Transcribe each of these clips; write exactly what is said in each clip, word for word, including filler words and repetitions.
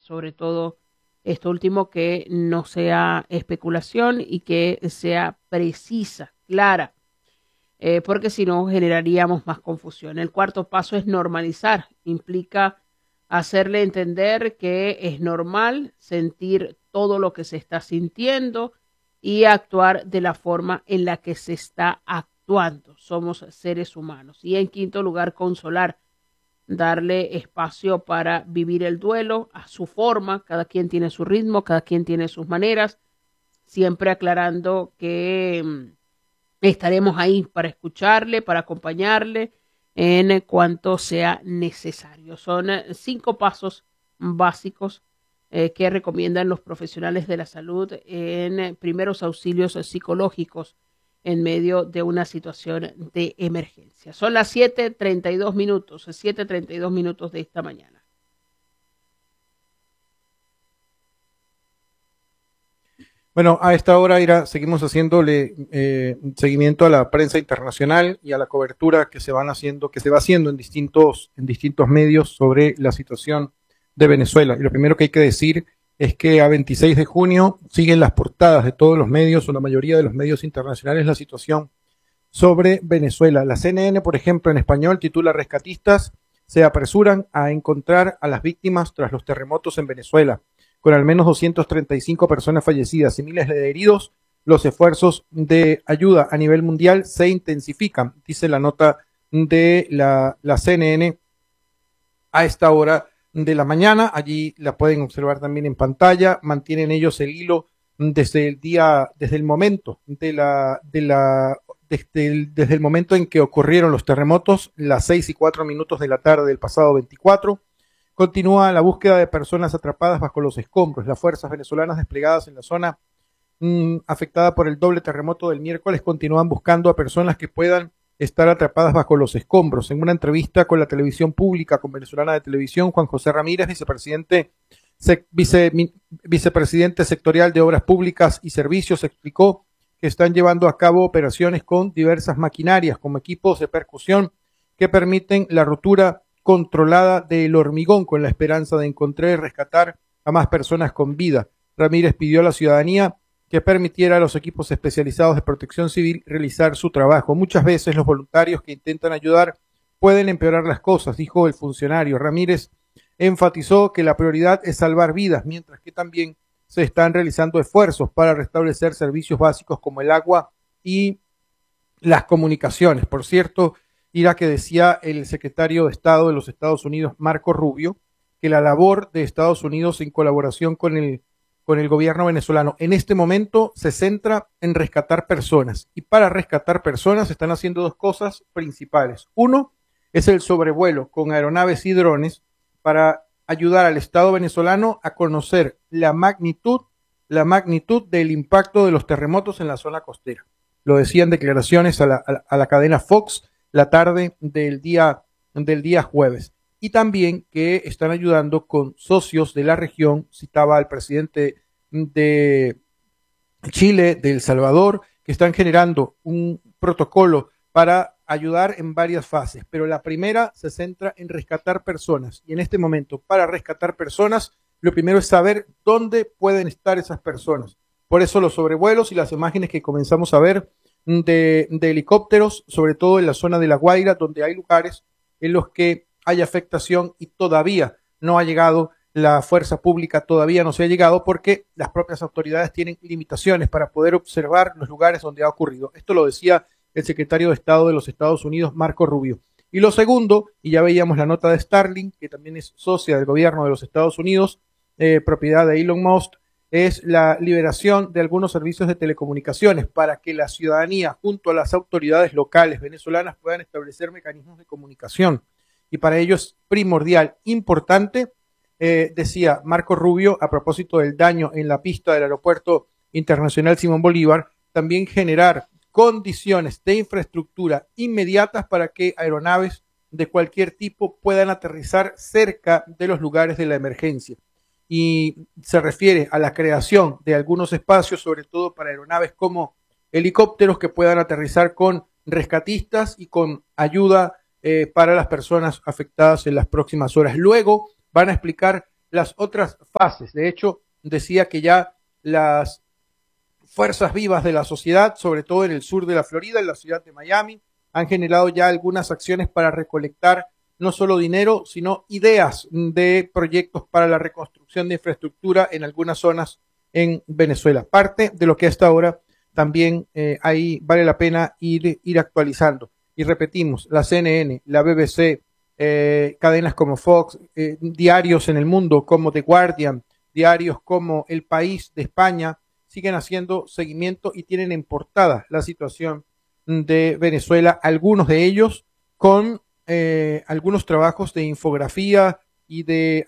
sobre todo esto último, que no sea especulación y que sea precisa, clara, eh, porque si no generaríamos más confusión. El cuarto paso es normalizar, implica hacerle entender que es normal sentir todo lo que se está sintiendo y actuar de la forma en la que se está actuando. Somos seres humanos. Y en quinto lugar, consolar, darle espacio para vivir el duelo a su forma. Cada quien tiene su ritmo, cada quien tiene sus maneras, siempre aclarando que mm, estaremos ahí para escucharle, para acompañarle en cuanto sea necesario. Son eh, cinco pasos básicos eh, que recomiendan los profesionales de la salud en eh, primeros auxilios psicológicos en medio de una situación de emergencia. Son las siete treinta y dos minutos, siete treinta y dos minutos de esta mañana. Bueno, a esta hora, Ira, seguimos haciéndole eh, seguimiento a la prensa internacional y a la cobertura que se van haciendo, que se va haciendo en distintos, en distintos medios sobre la situación de Venezuela. Y lo primero que hay que decir es que a veintiséis de junio siguen las portadas de todos los medios o la mayoría de los medios internacionales la situación sobre Venezuela. La C N N, por ejemplo, en español titula: Rescatistas se apresuran a encontrar a las víctimas tras los terremotos en Venezuela. Con al menos doscientas treinta y cinco personas fallecidas y miles de heridos, los esfuerzos de ayuda a nivel mundial se intensifican, dice la nota de la, la C N N a esta hora de la mañana. Allí la pueden observar también en pantalla. Mantienen ellos el hilo desde el día, desde el momento de la, de la, desde el, desde el momento en que ocurrieron los terremotos, las seis y cuatro minutos de la tarde del pasado veinticuatro. Continúa la búsqueda de personas atrapadas bajo los escombros. Las fuerzas venezolanas desplegadas en la zona mmm, afectada por el doble terremoto del miércoles continúan buscando a personas que puedan estar atrapadas bajo los escombros. En una entrevista con la televisión pública, con Venezolana de Televisión, Juan José Ramírez, vicepresidente, sec, vice, mi, vicepresidente sectorial de Obras Públicas y Servicios, explicó que están llevando a cabo operaciones con diversas maquinarias, como equipos de percusión que permiten la rotura controlada del hormigón, con la esperanza de encontrar y rescatar a más personas con vida. Ramírez pidió a la ciudadanía que permitiera a los equipos especializados de protección civil realizar su trabajo. Muchas veces los voluntarios que intentan ayudar pueden empeorar las cosas, dijo el funcionario. Ramírez enfatizó que la prioridad es salvar vidas, mientras que también se están realizando esfuerzos para restablecer servicios básicos como el agua y las comunicaciones. Por cierto, Ira, que decía el secretario de Estado de los Estados Unidos, Marco Rubio, que la labor de Estados Unidos en colaboración con el, con el gobierno venezolano en este momento se centra en rescatar personas. Y para rescatar personas están haciendo dos cosas principales. Uno es el sobrevuelo con aeronaves y drones para ayudar al Estado venezolano a conocer la magnitud, la magnitud del impacto de los terremotos en la zona costera. Lo decían declaraciones a la, a la, a la cadena Fox la tarde del día, del día jueves. Y también que están ayudando con socios de la región. Citaba al presidente de Chile, de El Salvador, que están generando un protocolo para ayudar en varias fases, pero la primera se centra en rescatar personas. Y en este momento, para rescatar personas, lo primero es saber dónde pueden estar esas personas. Por eso los sobrevuelos y las imágenes que comenzamos a ver De, de helicópteros, sobre todo en la zona de La Guaira, donde hay lugares en los que hay afectación y todavía no ha llegado la fuerza pública, todavía no se ha llegado porque las propias autoridades tienen limitaciones para poder observar los lugares donde ha ocurrido. Esto lo decía el secretario de Estado de los Estados Unidos, Marco Rubio. Y lo segundo, y ya veíamos la nota de Starlink, que también es socia del gobierno de los Estados Unidos, eh, propiedad de Elon Musk, es la liberación de algunos servicios de telecomunicaciones para que la ciudadanía junto a las autoridades locales venezolanas puedan establecer mecanismos de comunicación. Y para ello es primordial, importante, eh, decía Marco Rubio, a propósito del daño en la pista del Aeropuerto Internacional Simón Bolívar, también generar condiciones de infraestructura inmediatas para que aeronaves de cualquier tipo puedan aterrizar cerca de los lugares de la emergencia. Y se refiere a la creación de algunos espacios, sobre todo para aeronaves como helicópteros que puedan aterrizar con rescatistas y con ayuda eh, para las personas afectadas en las próximas horas. Luego van a explicar las otras fases. De hecho, decía que ya las fuerzas vivas de la sociedad, sobre todo en el sur de la Florida, en la ciudad de Miami, han generado ya algunas acciones para recolectar no solo dinero, sino ideas de proyectos para la reconstrucción de infraestructura en algunas zonas en Venezuela. Parte de lo que hasta ahora también eh, ahí vale la pena ir, ir actualizando. Y repetimos, la C N N, la B B C, eh, cadenas como Fox, eh, diarios en el mundo como The Guardian, diarios como El País de España, siguen haciendo seguimiento y tienen en portada la situación de Venezuela, algunos de ellos con eh, algunos trabajos de infografía y de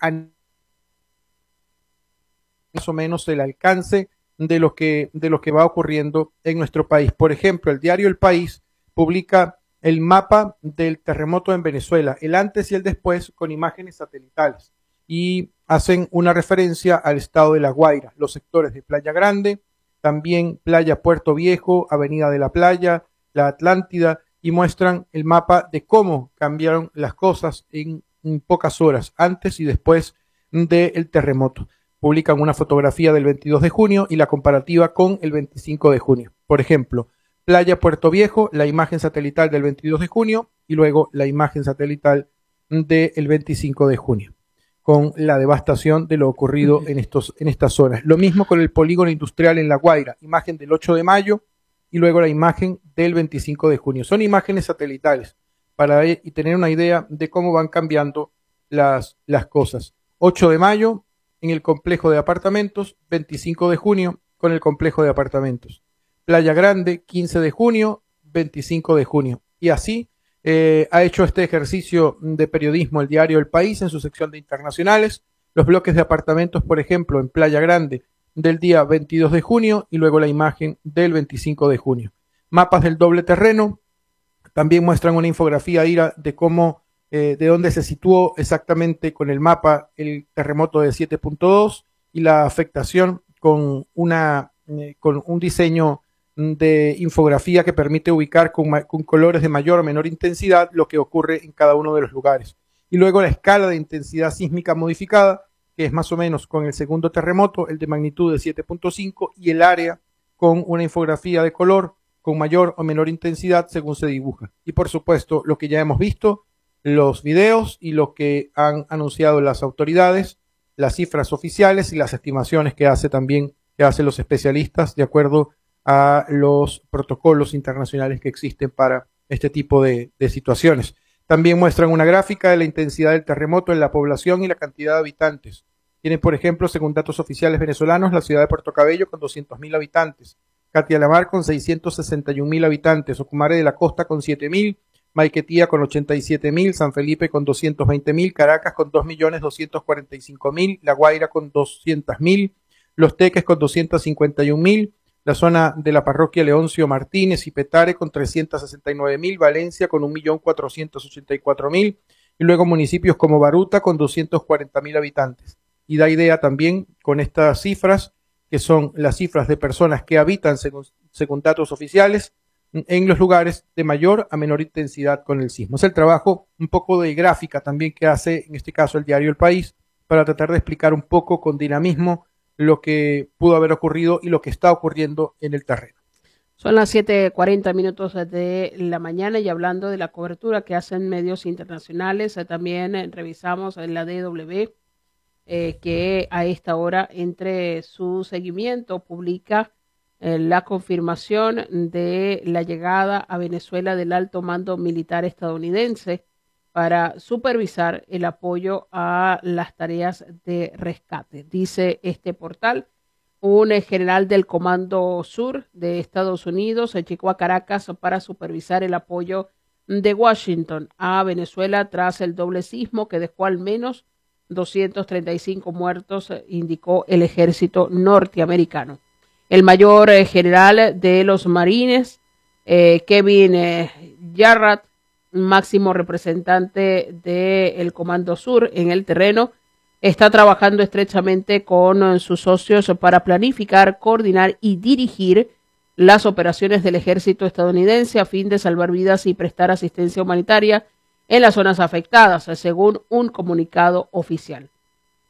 más o menos el alcance de lo que de lo que va ocurriendo en nuestro país. Por ejemplo, el diario El País publica el mapa del terremoto en Venezuela, el antes y el después con imágenes satelitales, y hacen una referencia al estado de La Guaira, los sectores de Playa Grande, también Playa Puerto Viejo, Avenida de la Playa, la Atlántida, y muestran el mapa de cómo cambiaron las cosas en, en pocas horas, antes y después del terremoto. Publican una fotografía del veintidós de junio y la comparativa con el veinticinco de junio. Por ejemplo, Playa Puerto Viejo, la imagen satelital del veintidós de junio y luego la imagen satelital del veinticinco de junio, con la devastación de lo ocurrido en, estos, en estas zonas. Lo mismo con el polígono industrial en La Guaira, imagen del ocho de mayo y luego la imagen del veinticinco de junio. Son imágenes satelitales para ver y tener una idea de cómo van cambiando las, las cosas. ocho de mayo en el complejo de apartamentos, veinticinco de junio con el complejo de apartamentos. Playa Grande, quince de junio, veinticinco de junio. Y así eh, ha hecho este ejercicio de periodismo el diario El País en su sección de internacionales. Los bloques de apartamentos, por ejemplo, en Playa Grande del día veintidós de junio y luego la imagen del veinticinco de junio. Mapas del doble terreno también muestran una infografía Ira de cómo Eh, de dónde se situó exactamente con el mapa el terremoto de siete punto dos y la afectación con, una, eh, con un diseño de infografía que permite ubicar con, con colores de mayor o menor intensidad lo que ocurre en cada uno de los lugares. Y luego la escala de intensidad sísmica modificada, que es más o menos con el segundo terremoto, el de magnitud de siete punto cinco, y el área con una infografía de color con mayor o menor intensidad según se dibuja. Y por supuesto, lo que ya hemos visto, los videos y lo que han anunciado las autoridades, las cifras oficiales y las estimaciones que hace también, que hacen los especialistas de acuerdo a los protocolos internacionales que existen para este tipo de, de situaciones. También muestran una gráfica de la intensidad del terremoto en la población y la cantidad de habitantes. Tienen, por ejemplo, según datos oficiales venezolanos, la ciudad de Puerto Cabello con doscientos mil habitantes, Catia la Mar con seiscientos sesenta y un mil habitantes, Ocumare de la Costa con siete mil, Maiquetía con ochenta y siete mil, San Felipe con doscientos veinte mil, Caracas con dos millones doscientos cuarenta y cinco mil, La Guaira con doscientos mil, Los Teques con doscientos cincuenta y un mil, la zona de la parroquia Leoncio Martínez y Petare con trescientos sesenta y nueve mil, Valencia con un millón cuatrocientos ochenta y cuatro mil, y luego municipios como Baruta con doscientos cuarenta mil habitantes. Y da idea también con estas cifras, que son las cifras de personas que habitan según, según datos oficiales, en los lugares de mayor a menor intensidad con el sismo. Es el trabajo un poco de gráfica también que hace, en este caso, el diario El País, para tratar de explicar un poco con dinamismo lo que pudo haber ocurrido y lo que está ocurriendo en el terreno. Son las siete cuarenta minutos de la mañana y hablando de la cobertura que hacen medios internacionales, también revisamos la D W, eh, que a esta hora, entre su seguimiento, publica la confirmación de la llegada a Venezuela del alto mando militar estadounidense para supervisar el apoyo a las tareas de rescate. Dice este portal, un general del Comando Sur de Estados Unidos llegó a Caracas para supervisar el apoyo de Washington a Venezuela tras el doble sismo que dejó al menos doscientos treinta y cinco muertos, indicó el ejército norteamericano. El mayor eh, general de los Marines, eh, Kevin eh, Jarrett, máximo representante del Comando Sur en el terreno, está trabajando estrechamente con eh, sus socios para planificar, coordinar y dirigir las operaciones del ejército estadounidense a fin de salvar vidas y prestar asistencia humanitaria en las zonas afectadas, según un comunicado oficial.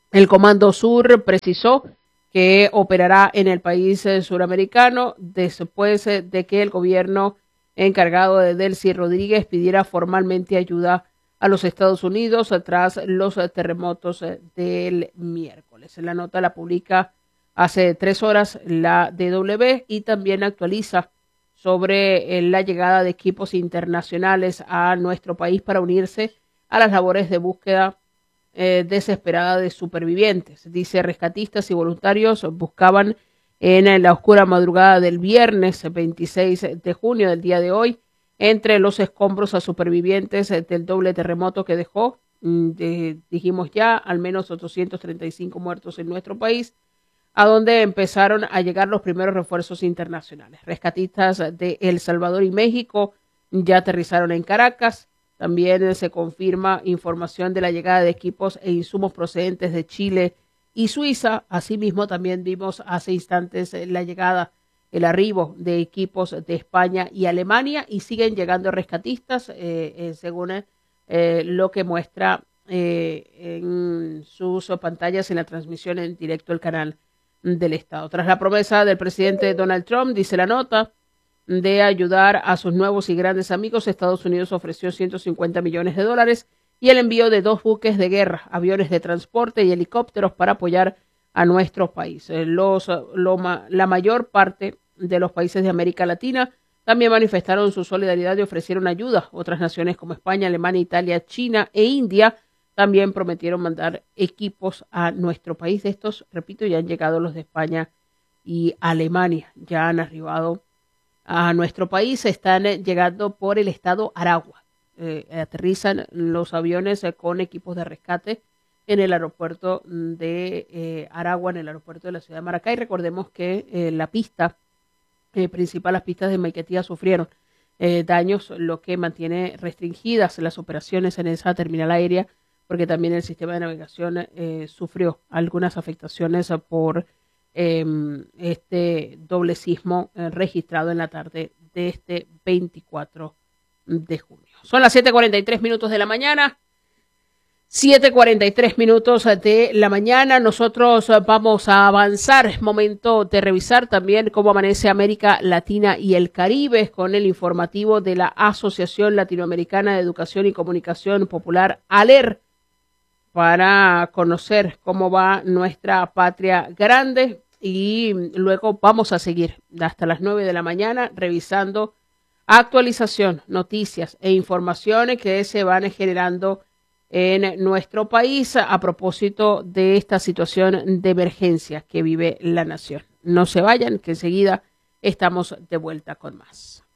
El Comando Sur precisó que operará en el país suramericano después de que el gobierno encargado de Delcy Rodríguez pidiera formalmente ayuda a los Estados Unidos tras los terremotos del miércoles. La nota la publica hace tres horas la D W y también actualiza sobre la llegada de equipos internacionales a nuestro país para unirse a las labores de búsqueda eh, desesperada de supervivientes. Dice, rescatistas y voluntarios buscaban en la oscura madrugada del viernes veintiséis de junio del día de hoy entre los escombros a supervivientes del doble terremoto que dejó, de, dijimos ya, al menos ochocientos treinta y cinco muertos en nuestro país, a donde empezaron a llegar los primeros refuerzos internacionales. Rescatistas de El Salvador y México ya aterrizaron en Caracas. También se confirma información de la llegada de equipos e insumos procedentes de Chile y Suiza. Asimismo, también vimos hace instantes la llegada, el arribo de equipos de España y Alemania, y siguen llegando rescatistas, eh, eh, según eh, lo que muestra eh, en sus pantallas en la transmisión en directo del canal del Estado. Tras la promesa del presidente Donald Trump, dice la nota, de ayudar a sus nuevos y grandes amigos, Estados Unidos ofreció ciento cincuenta millones de dólares y el envío de dos buques de guerra, aviones de transporte y helicópteros para apoyar a nuestro país. Los, lo, la mayor parte de los países de América Latina también manifestaron su solidaridad y ofrecieron ayuda. Otras naciones como España, Alemania, Italia, China e India también prometieron mandar equipos a nuestro país. De estos, repito, ya han llegado los de España y Alemania, ya han arribado a nuestro país, están llegando por el estado Aragua. Eh, aterrizan los aviones eh, con equipos de rescate en el aeropuerto de eh, Aragua, en el aeropuerto de la ciudad de Maracay. Recordemos que eh, la pista eh, principal, las pistas de Maiquetía sufrieron eh, daños, lo que mantiene restringidas las operaciones en esa terminal aérea, porque también el sistema de navegación eh, sufrió algunas afectaciones por eh, este doble sismo eh, registrado en la tarde de este veinticuatro de junio. Son las siete cuarenta y tres minutos de la mañana. siete cuarenta y tres minutos de la mañana. Nosotros vamos a avanzar. Es momento de revisar también cómo amanece América Latina y el Caribe con el informativo de la Asociación Latinoamericana de Educación y Comunicación Popular, ALER, para conocer cómo va nuestra patria grande, y luego vamos a seguir hasta las nueve de la mañana revisando actualización, noticias e informaciones que se van generando en nuestro país a propósito de esta situación de emergencia que vive la nación. No se vayan, que enseguida estamos de vuelta con más.